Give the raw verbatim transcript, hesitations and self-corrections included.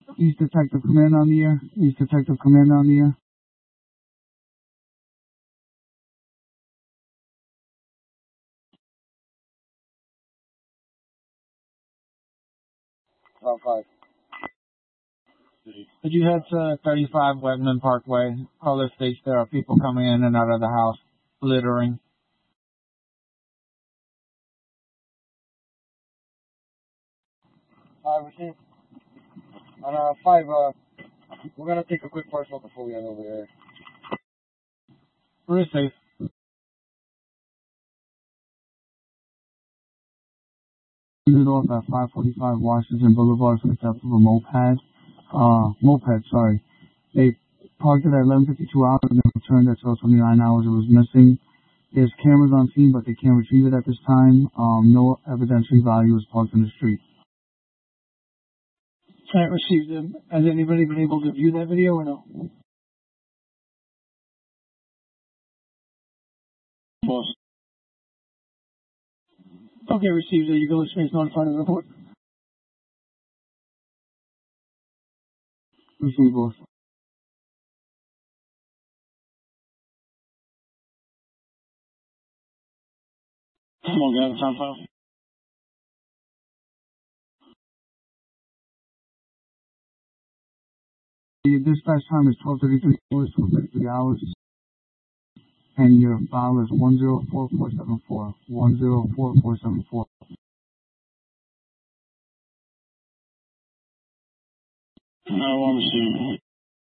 East Detective Command on the air. East Detective Command on the air. Top five. Did you head to thirty-five Wegman Parkway? Caller states there are people coming in and out of the house, littering. Five, received. On uh, five, uh, we're gonna take a quick personal before we head over there. Receive. Ended off at five forty-five Washington Boulevard for the theft of a moped. Uh, moped, sorry. They parked it at eleven fifty-two hours and then returned at twelve twenty-nine hours. It was missing. There's cameras on scene, but they can't retrieve it at this time. Um, no evidentiary value is parked in the street. Can't receive them. Has anybody been able to view that video or no? Boss. Okay, received. You can experience notified of the report. Receive, boss. Come on, guys. Time file. Your dispatch time is twelve thirty-three hours, twelve thirty-three hours. And your file is one zero four four seven four. one zero four four seven four. I want to see.